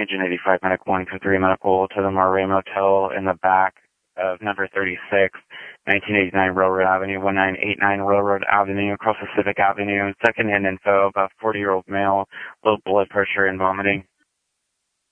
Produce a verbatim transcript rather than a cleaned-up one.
Engine eighty-five Medic one for three Medical to the Moray Motel in the back of number thirty-six, nineteen eighty-nine Railroad Avenue, nineteen eighty-nine Railroad Avenue, across Pacific Avenue. Second-hand info about forty-year-old male, low blood pressure and vomiting.